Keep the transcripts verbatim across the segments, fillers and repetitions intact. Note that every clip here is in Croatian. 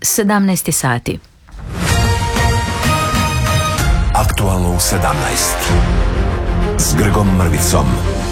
sedamnaest sati. Aktualno u sedamnaest s Grgom Mrvicom.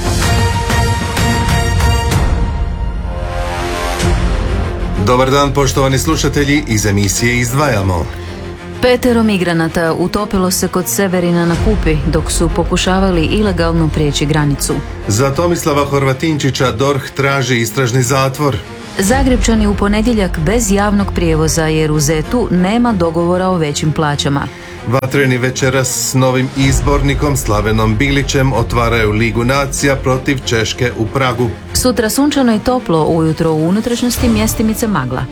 Dobar dan, poštovani slušatelji, iz emisije Izdvajamo. Petero migranata utopilo se kod Severina na Kupi dok su pokušavali ilegalno prijeći granicu. Za Tomislava Horvatinčića D O R H traži istražni zatvor. Zagrepčani u ponedjeljak bez javnog prijevoza jer u Zetu nema dogovora o većim plaćama. Vatreni večeras s novim izbornikom Slavenom Bilićem otvaraju Ligu nacija protiv Češke u Pragu. Sutra sunčano i toplo, ujutro u unutrašnjosti mjestimice magla.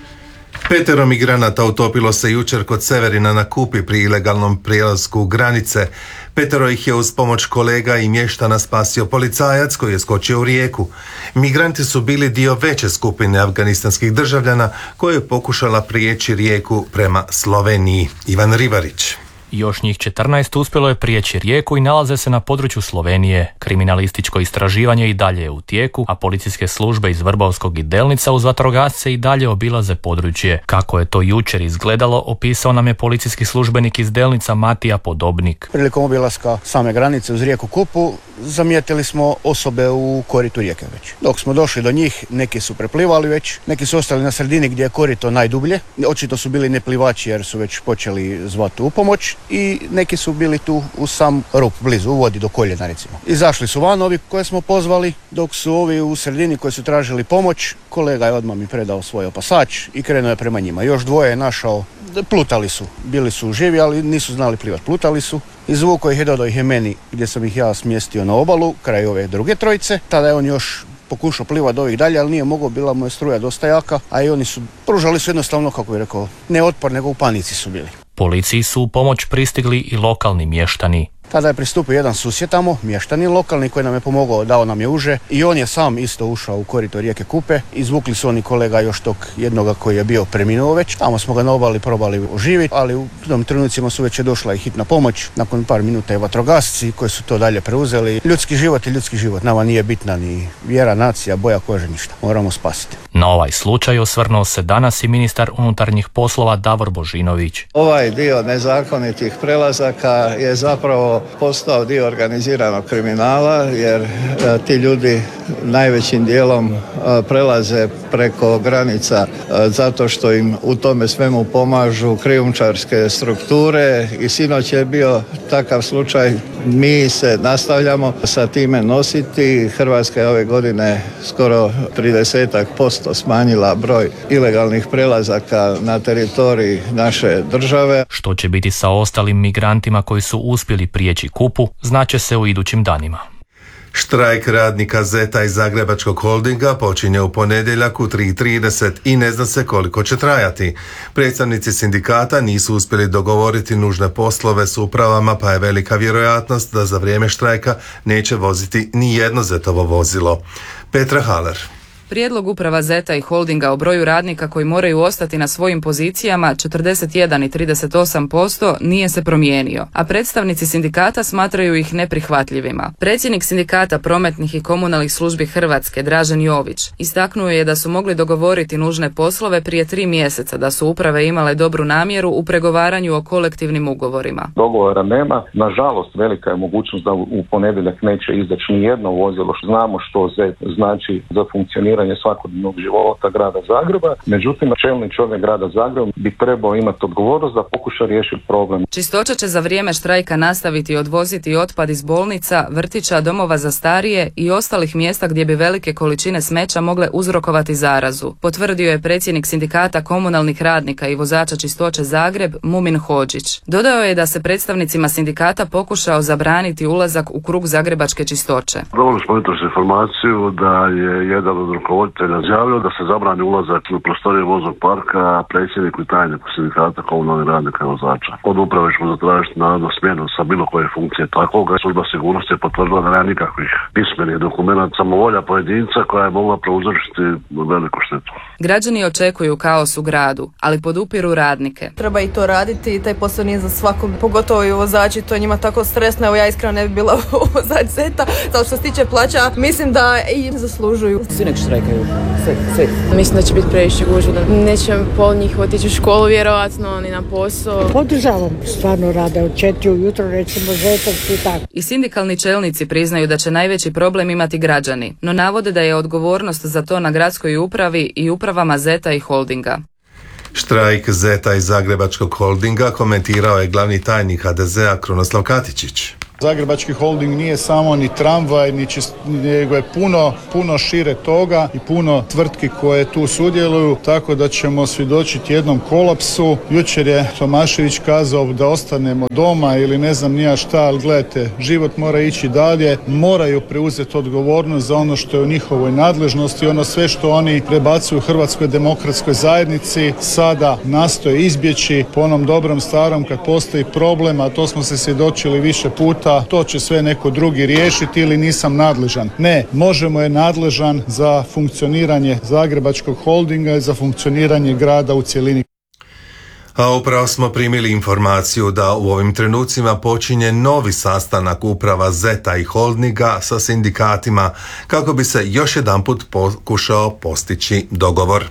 Petero migranata utopilo se jučer kod Severina na Kupi pri ilegalnom prijelasku granice. Petero ih je uz pomoć kolega i mještana spasio policajac koji je skočio u rijeku. Migranti su bili dio veće skupine afganistanskih državljana koja je pokušala prijeći rijeku prema Sloveniji. Ivan Ribarić. Još njih četrnaest uspjelo je prijeći rijeku i nalaze se na području Slovenije. Kriminalističko istraživanje i dalje je u tijeku, a policijske službe iz Vrbovskog i Delnica uz vatrogasce i dalje obilaze područje. Kako je to jučer izgledalo, opisao nam je policijski službenik iz Delnica Matija Podobnik. Prilikom obilaska same granice uz rijeku Kupu zamijetili smo osobe u koritu rijeke već. Dok smo došli do njih, neki su preplivali već, neki su ostali na sredini gdje je korito najdublje. Očito su bili neplivači jer su već počeli zvati u pomoć. I neki su bili tu u sam rup, blizu, u vodi do koljena recimo. Izašli su van ovi koje smo pozvali, dok su ovi u sredini koji su tražili pomoć, kolega je odmah mi predao svoj opasač i krenuo je prema njima. Još dvoje je našao, plutali su, bili su živi, ali nisu znali plivati, plutali su. Izvukao ih je, dodao ih je meni gdje sam ih ja smjestio na obalu, kraj ove druge trojice. Tada je on još pokušao plivati do ovih dalje, ali nije mogao, bila mu je struja dosta jaka, a i oni su pružali su jednostavno, kako bih rekao, ne otpor, nego u panici su bili. Policiji su u pomoć pristigli i lokalni mještani. Tada je pristupio jedan susjed tamo, mještani lokalni, koji nam je pomogao, dao nam je uže i on je sam isto ušao u korito rijeke Kupe. Izvukli su oni kolega još tog jednoga koji je bio preminuo već. Tamo smo ga na obali probali oživiti, ali u tom trenucima su već je došla i hitna pomoć. Nakon par minuta je vatrogasci koji su to dalje preuzeli. Ljudski život je ljudski život. Nama nije bitna ni vjera, nacija, boja kože, ništa. Moramo spasiti. Na ovaj slučaj osvrnuo se danas i ministar unutarnjih poslova Davor Božinović. Ovaj dio nezakonitih prelazaka je zapravo postao dio organiziranog kriminala jer a, ti ljudi najvećim dijelom a, prelaze preko granica a, zato što im u tome svemu pomažu krijumčarske strukture i sinoć je bio takav slučaj. Mi se nastavljamo sa time nositi. Hrvatska je ove godine skoro trideset posto smanjila broj ilegalnih prelazaka na teritoriji naše države. Što će biti sa ostalim migrantima koji su uspjeli prijeći Kupu, znaće se u idućim danima. Štrajk radnika Zeta iz Zagrebačkog holdinga počinje u ponedjeljak u tri i trideset i ne zna se koliko će trajati. Predstavnici sindikata nisu uspjeli dogovoriti nužne poslove s upravama, pa je velika vjerojatnost da za vrijeme štrajka neće voziti ni jedno Zetovo vozilo. Petra Haler. Prijedlog uprava Zeta i holdinga o broju radnika koji moraju ostati na svojim pozicijama četrdeset jedan i trideset osam posto nije se promijenio, a predstavnici sindikata smatraju ih neprihvatljivima. Predsjednik sindikata prometnih i komunalnih službi Hrvatske, Dražen Jović, istaknuo je da su mogli dogovoriti nužne poslove prije tri mjeseca, da su uprave imale dobru namjeru u pregovaranju o kolektivnim ugovorima. Dogovora nema, nažalost velika je mogućnost da u ponedjeljak neće izaći ni jedno vozilo. Znamo što Zet znači za funkcioniranje svakodnevnog života grada Zagreba. Međutim, čelni čovjek grada Zagreba bi trebao imati odgovornost da pokuša riješiti problem. Čistoća će za vrijeme štrajka nastaviti odvoziti otpad iz bolnica, vrtića, domova za starije i ostalih mjesta gdje bi velike količine smeća mogle uzrokovati zarazu, potvrdio je predsjednik sindikata komunalnih radnika i vozača čistoće Zagreb, Mumin Hodžić. Dodao je da se predstavnicima sindikata pokušao zabraniti ulazak u krug zagrebačke čistoće. Dobili smo jutros informaciju da je jedan od rukovoditelja izjavio da se zabrani ulazak u prostorije voznog parka predsjedniku i tajniku sindikata komunalnih radnika i vozača. Od uprave ćemo zatražiti naravno smjenu sa bilo koje funkcije takvoga. Služba sigurnosti je potvrdila da nema nikakvih pismenih dokumenata, samovolja pojedinca koja je mogla prouzročiti veliku štetu. Građani očekuju kaos u gradu, ali podupiru radnike. Treba i to raditi, taj posao nije za svakog, pogotovo i vozači, to je njima tako stresno. Evo ja iskreno ne bi bila vozač Zeta, zato što se tiče plaća, mislim da i im zaslužuju. Svi nek štrajkaju. Sve, sve. Mislim da će biti previše gužve, da neće pol njih otići u školu vjerovatno, ni na posao. Podržavam, stvarno rade od četiri ujutro, recimo Zetovci i tako. I sindikalni čelnici priznaju da će najveći problem imati građani, no navode da je odgovornost za to na gradskoj upravi i upravama Zeta i Holdinga. Štrajk Zeta i Zagrebačkog Holdinga komentirao je glavni tajnik ha de zea Krunoslav Katičić. Zagrebački holding nije samo ni tramvaj, ni čist, nego je puno, puno šire toga i puno tvrtki koje tu sudjeluju, tako da ćemo svjedočiti jednom kolapsu. Jučer je Tomašević kazao da ostanemo doma ili ne znam nija šta, ali gledajte, život mora ići dalje, moraju preuzeti odgovornost za ono što je u njihovoj nadležnosti, ono sve što oni prebacuju Hrvatskoj demokratskoj zajednici, sada nastoje izbjeći po onom dobrom starom kad postoji problem, a to smo se svjedočili više puta, to će sve neko drugi riješiti ili nisam nadležan. Ne, možemo je nadležan za funkcioniranje Zagrebačkog holdinga i za funkcioniranje grada u cjelini. A upravo smo primili informaciju da u ovim trenucima počinje novi sastanak uprava Zeta i Holdinga sa sindikatima kako bi se još jedanput pokušao postići dogovor.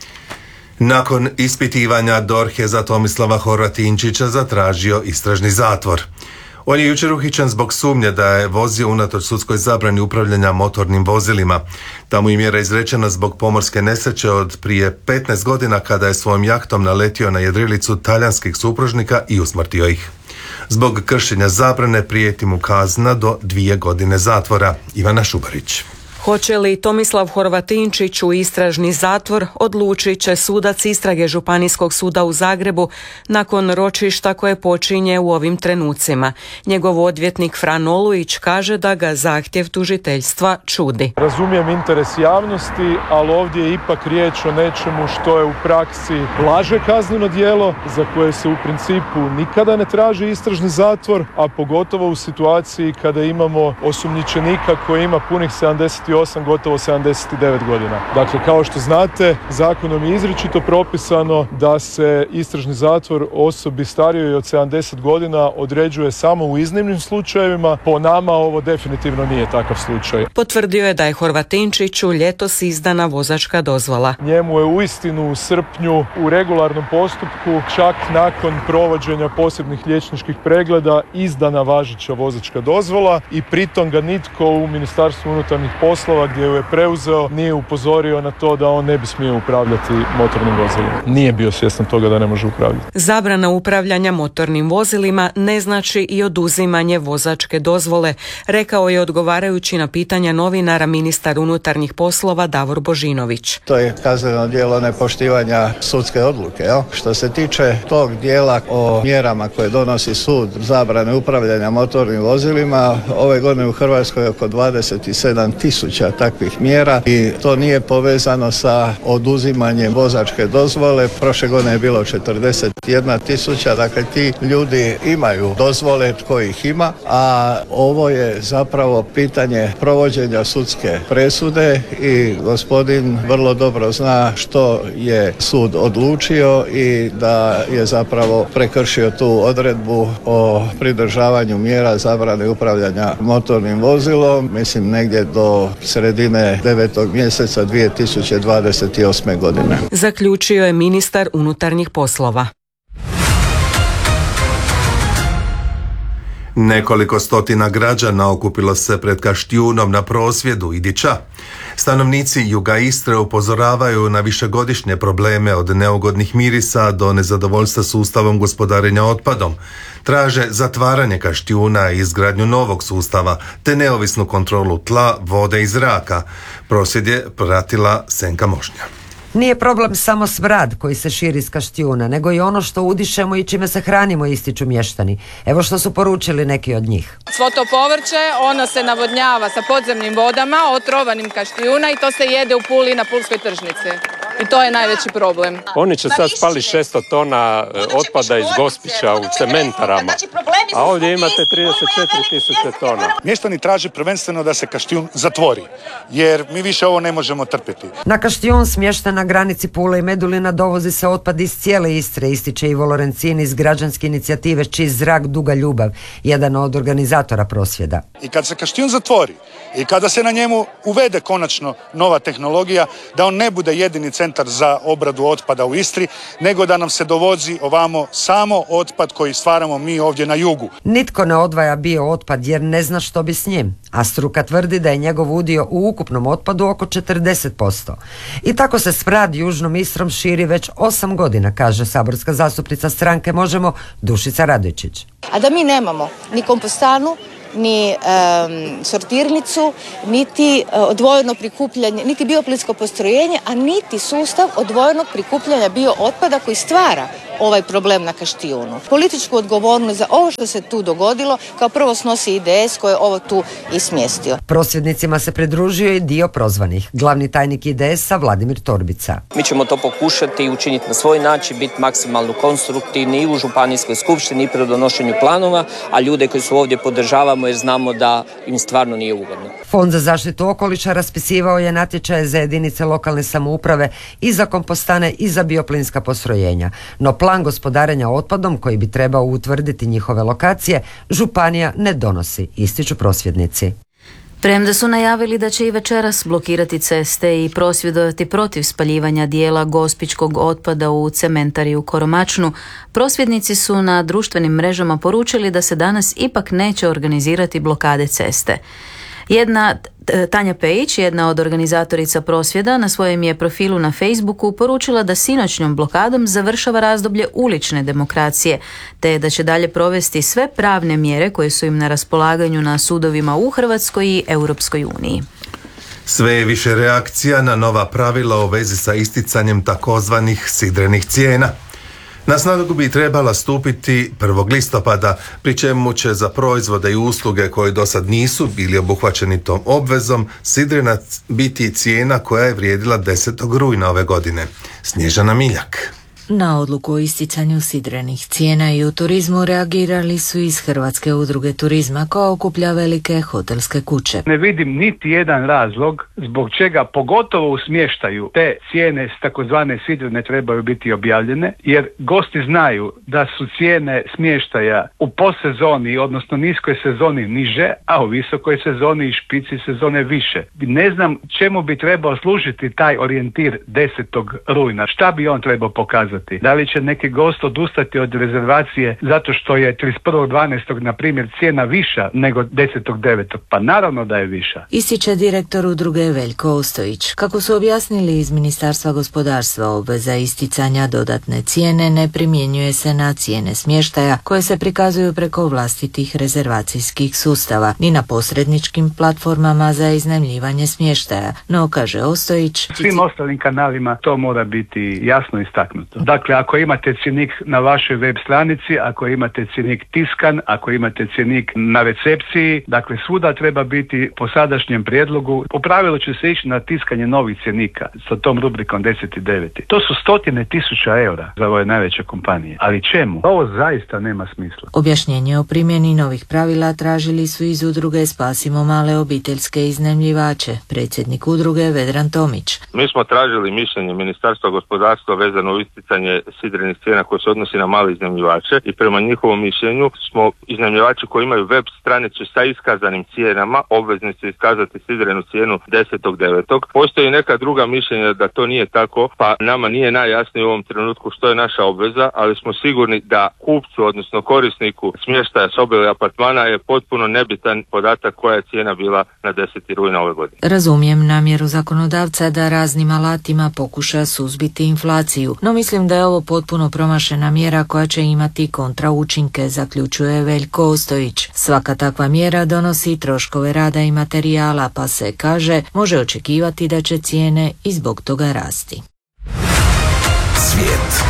Nakon ispitivanja D O R H je za Tomislava Horvatinčića zatražio istražni zatvor. On je jučer uhićen zbog sumnje da je vozio unatoč sudskoj zabrani upravljanja motornim vozilima. Ta mu je mjera izrečena zbog pomorske nesreće od prije petnaest godina kada je svojom jahtom naletio na jedrilicu talijanskih supružnika i usmrtio ih. Zbog kršenja zabrane prijeti mu kazna do dvije godine zatvora. Ivana Šubarić. Hoće li Tomislav Horvatinčić u istražni zatvor, odlučit će sudac istrage Županijskog suda u Zagrebu nakon ročišta koje počinje u ovim trenucima. Njegov odvjetnik Fran Olujić kaže da ga zahtjev tužiteljstva čudi. Razumijem interes javnosti, ali ovdje je ipak riječ o nečemu što je u praksi blaže kazneno djelo za koje se u principu nikada ne traži istražni zatvor, a pogotovo u situaciji kada imamo osumnjičenika koji ima punih sedamdeset osam, gotovo sedamdeset devet godina. Dakle, kao što znate, zakonom je izričito propisano da se istražni zatvor osobi starijoj od sedamdeset godina određuje samo u iznimnim slučajevima. Po nama ovo definitivno nije takav slučaj. Potvrdio je da je Horvatinčiću ljetos izdana vozačka dozvola. Njemu je uistinu u srpnju u regularnom postupku, čak nakon provođenja posebnih liječničkih pregleda, izdana važeća vozačka dozvola i pritom ga nitko u Ministarstvu unutarnjih poslova gdje ju je preuzeo nije upozorio na to da on ne bi smio upravljati motornim vozilima. Nije bio svjestan toga da ne može upravljati. Zabrana upravljanja motornim vozilima ne znači i oduzimanje vozačke dozvole, rekao je odgovarajući na pitanja novinara ministar unutarnjih poslova Davor Božinović. To je kazneno djelo nepoštivanja sudske odluke. Jo? Što se tiče tog dijela o mjerama koje donosi sud zabrane upravljanja motornim vozilima, ove godine u Hrvatskoj oko dvadeset sedam tisuća takvih mjera i to nije povezano sa oduzimanjem vozačke dozvole. Prošle godine je bilo četrdeset jedna tisuća, dakle ti ljudi imaju dozvole, tko ih ima, a ovo je zapravo pitanje provođenja sudske presude i gospodin vrlo dobro zna što je sud odlučio i da je zapravo prekršio tu odredbu o pridržavanju mjera zabrane upravljanja motornim vozilom, mislim negdje do sredine devetog mjeseca dvije tisuće dvadeset osme godine. Zaključio je ministar unutarnjih poslova. Nekoliko stotina građana okupilo se pred Kaštjunom na prosvjedu Idića. Stanovnici juga Istre upozoravaju na višegodišnje probleme od neugodnih mirisa do nezadovoljstva sustavom gospodarenja otpadom. Traže zatvaranje Kaštjuna i izgradnju novog sustava te neovisnu kontrolu tla, vode i zraka. Prosvjed je pratila Senka Mošnja. Nije problem samo smrad koji se širi iz Kaštjuna, nego i ono što udišemo i čime se hranimo, ističu mještani. Evo što su poručili neki od njih. Svo to povrće, ono se navodnjava sa podzemnim vodama, otrovanim Kaštjuna i to se jede u Puli na Pulskoj tržnici. I to je najveći problem. Oni će sad spali šesto tona otpada iz Gospića u cementarama. Znači problem a ovdje imate trideset četiri tisuće tona. Mještani traže prvenstveno da se Kaštijun zatvori, jer mi više ovo ne možemo trpjeti. Na Kaštijun smješten na granici Pule i Medulina dovozi se otpad iz cijele Istre, ističe Ivo Lorencin iz građanske inicijative Čist zrak, duga ljubav, jedan od organizatora prosvjeda. I kad se Kaštijun zatvori i kada se na njemu uvede konačno nova tehnologija, da on ne bude jedini centar za obradu otpada u Istri, nego da nam se dovozi ovamo samo otpad koji stvaramo mi ovdje na jugu. Nitko ne odvaja bio otpad jer ne zna što bi s njim, a struka tvrdi da je njegov udio u ukupnom otpadu oko četrdeset posto. I tako se smrad južnom Istrom širi već osam godina, kaže saborska zastupnica stranke Možemo Dušica Radojčić. A da mi nemamo ni kompostanu, ni um, sortirnicu, niti uh, odvojeno prikupljanje, niti bioplinsko postrojenje, a niti sustav odvojenog prikupljanja biootpada koji stvara ovaj problem na Kaštijunu. Političku odgovornost za ovo što se tu dogodilo kao prvo snosi I D S koji je ovo tu i smjestio. Prosvjednicima se pridružio i dio prozvanih. Glavni tajnik I D S-a Vladimir Torbica. Mi ćemo to pokušati i učiniti na svoj način, biti maksimalno konstruktivni i u županijskoj skupštini i pri donošenju planova, a ljude koji su ovdje podržavamo jer znamo da im stvarno nije ugodno. Fond za zaštitu okoliša raspisivao je natječaje za jedinice lokalne samouprave i za kompostane i za bioplinska postrojenja. No plan gospodarenja otpadom koji bi trebao utvrditi njihove lokacije, županija ne donosi, ističu prosvjednici. Premda su najavili da će i večeras blokirati ceste i prosvjedovati protiv spaljivanja dijela gospićkog otpada u cementari u Koromačnu, prosvjednici su na društvenim mrežama poručili da se danas ipak neće organizirati blokade ceste. Jedna Tanja Pejić, jedna od organizatorica prosvjeda, na svojem je profilu na Facebooku poručila da sinoćnjom blokadom završava razdoblje ulične demokracije, te da će dalje provesti sve pravne mjere koje su im na raspolaganju na sudovima u Hrvatskoj i Europskoj uniji. Sve je više reakcija na nova pravila u vezi sa isticanjem takozvanih sidrenih cijena. Na snagu bi trebala stupiti prvog listopada, pri čemu će za proizvode i usluge koji do sad nisu bili obuhvaćeni tom obvezom sidrena biti cijena koja je vrijedila desetog rujna ove godine. Snježana Miljak. Na odluku o isticanju sidrenih cijena i u turizmu reagirali su iz Hrvatske udruge turizma koja okuplja velike hotelske kuće. Ne vidim niti jedan razlog zbog čega pogotovo u smještaju te cijene s takozvane sidrene trebaju biti objavljene, jer gosti znaju da su cijene smještaja u postsezoni, odnosno niskoj sezoni niže, a u visokoj sezoni i špici sezone više. Ne znam čemu bi trebao služiti taj orijentir desetog rujna. Šta bi on trebao pokazati? Da li će neki gost odustati od rezervacije zato što je trideset prvog dvanaestog na primjer cijena viša nego desetog devetog? Pa naravno da je viša. Ističe direktor udruge Veljko Ostojić. Kako su objasnili iz Ministarstva gospodarstva, obveza isticanja dodatne cijene ne primjenjuje se na cijene smještaja koje se prikazuju preko vlastitih rezervacijskih sustava, ni na posredničkim platformama za iznajmljivanje smještaja. No, kaže Ostojić, svim ostalim kanalima to mora biti jasno istaknuto. Dakle, ako imate cjenik na vašoj web stranici, ako imate cjenik tiskan, ako imate cjenik na recepciji, dakle svuda treba biti po sadašnjem prijedlogu. U pravilu će se ići na tiskanje novih cjenika sa tom rubrikom deset i devet. To su stotine tisuća eura za ove najveće kompanije. Ali čemu? Ovo zaista nema smisla. Objašnjenje o primjeni novih pravila tražili su iz udruge Spasimo male obiteljske iznajmljivače. Predsjednik udruge Vedran Tomić. Mi smo tražili mišljenje Ministarstva gospodarstva vezano u isticanje sidrenih cijena koje se odnosi na male iznajmljivače i prema njihovom mišljenju smo iznajmljivači koji imaju web stranicu sa iskazanim cijenama obvezni su iskazati sidrenu cijenu desetog devetog. Postoji neka druga mišljenja da to nije tako, pa nama nije najjasnije u ovom trenutku što je naša obveza, ali smo sigurni da kupcu, odnosno korisniku smještaja sobe ili apartmana je potpuno nebitan podatak koja je cijena bila na deseti rujna ove godine. Razumijem namjeru zakonodavca da raznim alatima pokuša suzbiti inflaciju, no mislim da je ovo potpuno promašena mjera koja će imati kontra učinke, zaključuje Veljko Ostojić. Svaka takva mjera donosi troškove rada i materijala, pa se, kaže, može očekivati da će cijene i zbog toga rasti. Svijet.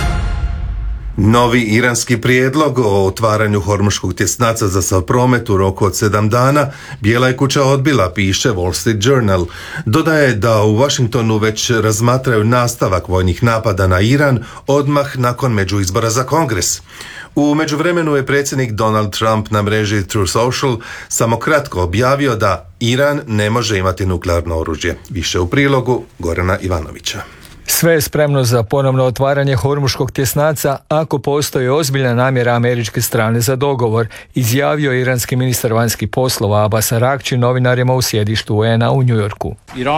Novi iranski prijedlog o otvaranju hormuškog tjesnaca za sav promet u roku od sedam dana Bijela je kuća odbila, piše Wall Street Journal. Dodaje da u Washingtonu već razmatraju nastavak vojnih napada na Iran odmah nakon međuizbora za Kongres. U međuvremenu je predsjednik Donald Trump na mreži Truth Social samo kratko objavio da Iran ne može imati nuklearno oružje. Više u prilogu Gorana Ivanovića. Sve je spremno za ponovno otvaranje Hormuškog tjesnaca ako postoji ozbiljna namjera američke strane za dogovor, izjavio iranski ministar vanjskih poslova Abbas Araghchi novinarima u sjedištu U N A u New Yorku.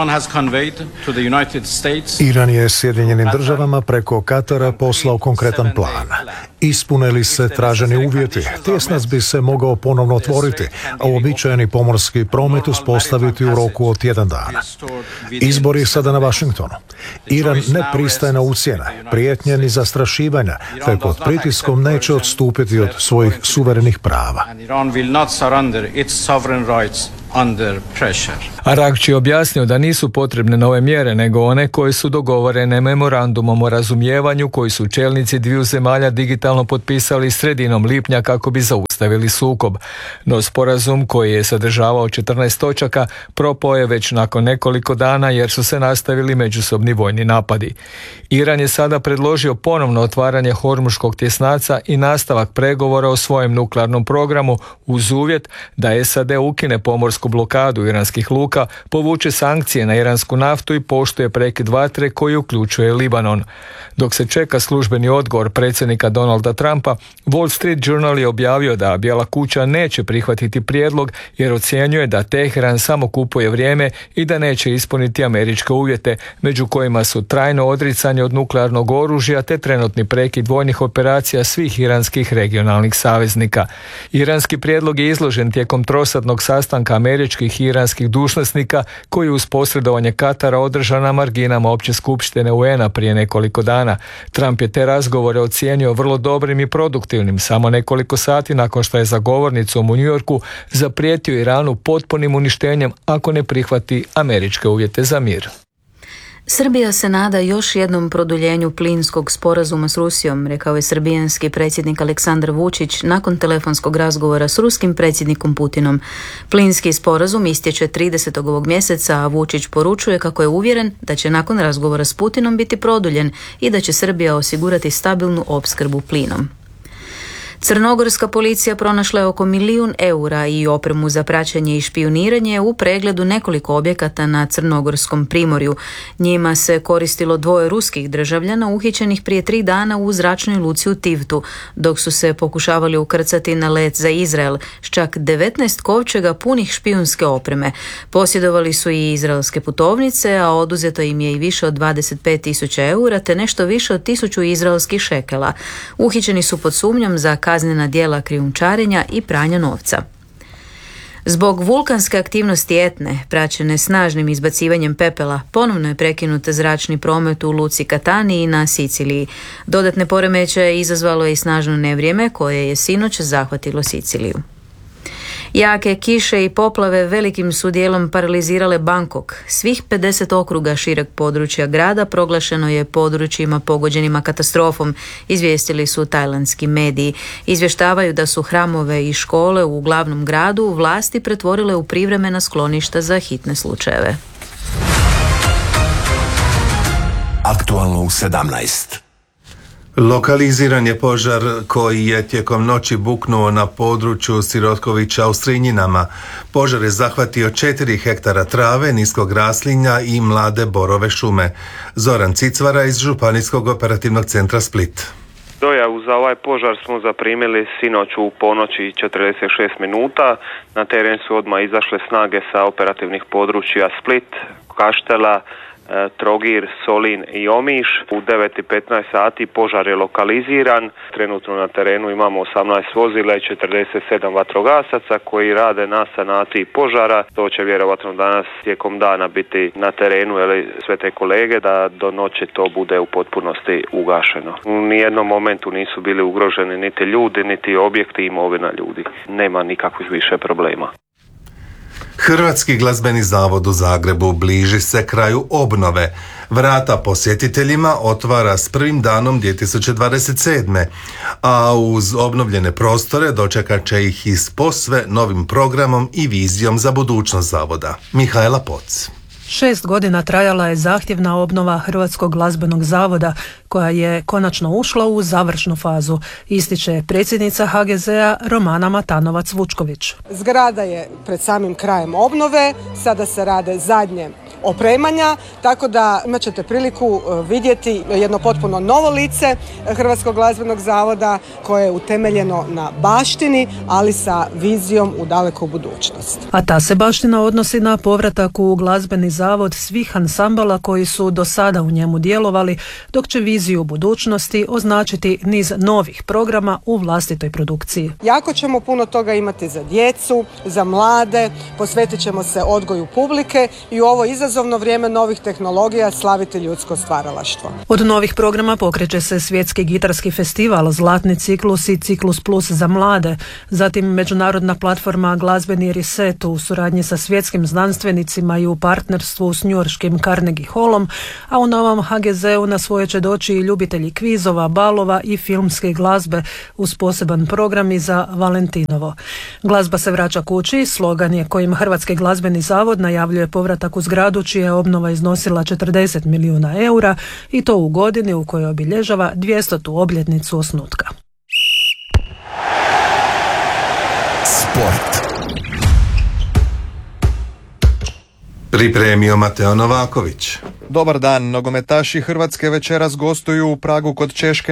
Iran je Sjedinjenim državama preko Katara poslao konkretan plan. Ispune li se traženi uvjeti, tjesnac bi se mogao ponovno otvoriti, a uobičajeni pomorski promet uspostaviti u roku od tjedan dana. Izbor je sada na Washingtonu. Iran ne pristaje na ucjene, prijetnje ni zastrašivanja, te pod pritiskom neće odstupiti od svojih suverenih prava. Araghchi je objasnio da nisu potrebne nove mjere, nego one koje su dogovorene memorandumom o razumijevanju koji su čelnici dviju zemalja digitalno potpisali sredinom lipnja kako bi zaustavili sukob. No sporazum, koji je sadržavao četrnaest točaka, propao je već nakon nekoliko dana jer su se nastavili međusobni vojni napadi. Iran je sada predložio ponovno otvaranje Hormuškog tjesnaca i nastavak pregovora o svojem nuklearnom programu uz uvjet da S A D ukine pomorsku blokadu iranskih luka, povuče sankcije na iransku naftu i poštuje prekid vatre koji uključuje Libanon. Dok se čeka službeni odgovor predsjednika Donalda Trumpa, Wall Street Journal je objavio da Bijela kuća neće prihvatiti prijedlog jer ocjenjuje da Teheran samo kupuje vrijeme i da neće ispuniti američke uvjete, među kojima su trajno odricanje od nuklearnog oružja te trenutni prekid vojnih operacija svih iranskih regionalnih saveznika. Iranski prijedlog je izložen tijekom trosadnog sastanka američkih i iranskih dužnosnika koji uz posredovanje Katara održan na marginama opće skupštine U N A prije nekoliko dana. Trump je te razgovore ocijenio vrlo dobrim i produktivnim samo nekoliko sati nakon što je za govornicom u New Yorku zaprijetio Iranu potpunim uništenjem ako ne prihvati američke uvjete za mir. Srbija se nada još jednom produljenju plinskog sporazuma s Rusijom, rekao je srbijanski predsjednik Aleksandar Vučić nakon telefonskog razgovora s ruskim predsjednikom Putinom. Plinski sporazum istječe tridesetog ovog mjeseca, a Vučić poručuje kako je uvjeren da će nakon razgovora s Putinom biti produljen i da će Srbija osigurati stabilnu opskrbu plinom. Crnogorska policija pronašla je oko milijun eura i opremu za praćenje i špijuniranje u pregledu nekoliko objekata na Crnogorskom primorju. Njima se koristilo dvoje ruskih državljana uhićenih prije tri dana u zračnoj luci u Tivtu, dok su se pokušavali ukrcati na let za Izrael s čak devetnaest kovčega punih špijunske opreme. Posjedovali su i izraelske putovnice, a oduzeto im je i više od dvadeset pet tisuća eura te nešto više od tisuću izraelskih šekela. Uhićeni su pod sumnjom za kaznena djela krijumčarenja i pranja novca. Zbog vulkanske aktivnosti Etne, praćene snažnim izbacivanjem pepela, ponovno je prekinut zračni promet u luci Catania na Siciliji. Dodatne poremećaje izazvalo je i snažno nevrijeme koje je sinoć zahvatilo Siciliju. Jake kiše i poplave velikim su dijelom paralizirale Bangkok. Svih pedeset okruga šireg područja grada proglašeno je područjima pogođenima katastrofom, izvijestili su tajlandski mediji. Izvještavaju da su hramove i škole u glavnom gradu vlasti pretvorile u privremena skloništa za hitne slučajeve. Aktualno u sedamnaest. Lokaliziran je požar koji je tijekom noći buknuo na području Sirotkovića u Strinjinama. Požar je zahvatio četiri hektara trave, niskog raslinja i mlade borove šume. Zoran Cicvara iz Županijskog operativnog centra Split. Dojavu za ovaj požar smo zaprimili sinoć u ponoći četrdeset šest minuta. Na teren su odmah izašle snage sa operativnih područja Split, Kaštela, Trogir, Solin i Omiš. U devet i petnaest sati požar je lokaliziran. Trenutno na terenu imamo osamnaest vozila i četrdeset sedam vatrogasaca koji rade na sanaciji požara. To će vjerovatno danas tijekom dana biti na terenu, ili sve te kolege, da do noći to bude u potpunosti ugašeno. U nijednom momentu nisu bili ugroženi niti ljudi, niti objekti i imovina ljudi. Nema nikakvih više problema. Hrvatski glazbeni zavod u Zagrebu bliži se kraju obnove. Vrata posjetiteljima otvara s prvim danom dvije tisuće dvadeset sedme. A uz obnovljene prostore dočekat će ih i s posve novim programom i vizijom za budućnost zavoda. Mihajla Poc. Šest godina trajala je zahtjevna obnova Hrvatskog glazbenog zavoda koja je konačno ušla u završnu fazu, ističe predsjednica ha ge zea Romana Matanovac-Vučković. Zgrada je pred samim krajem obnove, sada se rade zadnje opremanja, tako da imat ćete priliku vidjeti jedno potpuno novo lice Hrvatskog glazbenog zavoda koje je utemeljeno na baštini, ali sa vizijom u daleku budućnost. A ta se baština odnosi na povratak u glazbeni zavod svih ansambala koji su do sada u njemu djelovali, dok će viziju budućnosti označiti niz novih programa u vlastitoj produkciji. Jako ćemo puno toga imati za djecu, za mlade, posvetit ćemo se odgoju publike i u ovo izazovno vrijeme novih tehnologija slaviti ljudsko stvaralaštvo. Od novih programa pokreće se svjetski gitarski festival, zlatni ciklus i ciklus plus za mlade, zatim međunarodna platforma Glazbeni reset u suradnji sa svjetskim znanstvenicima i u partnerstvu s njujorškim Carnegie Hallom, a u novom ha ge zeu na svoje će doći i ljubitelji kvizova, balova i filmske glazbe uz poseban program i za Valentinovo. Glazba se vraća kući, slogan je kojim Hrvatski glazbeni zavod najavljuje povratak u zgradu čija je obnova iznosila četrdeset milijuna eura i to u godini u kojoj obilježava dvjestotu obljetnicu osnutka. Sport. Pripremio Mateo Novaković. Dobar dan, nogometaši Hrvatske večeras gostuju u Pragu kod Češke